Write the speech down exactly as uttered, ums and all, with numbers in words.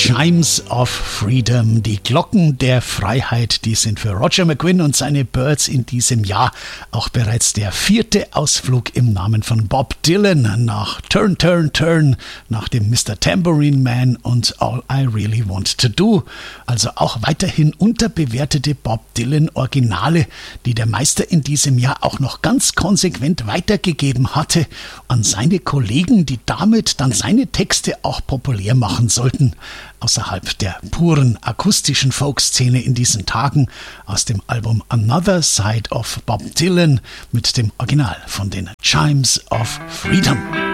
Chimes of Freedom, die Glocken der Freiheit, die sind für Roger McGuinn und seine Byrds in diesem Jahr auch bereits der vierte Ausflug im Namen von Bob Dylan nach Turn, Turn, Turn, nach dem Mister Tambourine Man und All I Really Want to Do. Also auch weiterhin unterbewertete Bob Dylan Originale, die der Meister in diesem Jahr auch noch ganz konsequent weitergegeben hatte an seine Kollegen, die damit dann seine Texte auch populär machen sollten. Außerhalb der puren akustischen Folkszene in diesen Tagen aus dem Album Another Side of Bob Dylan mit dem Original von den Chimes of Freedom.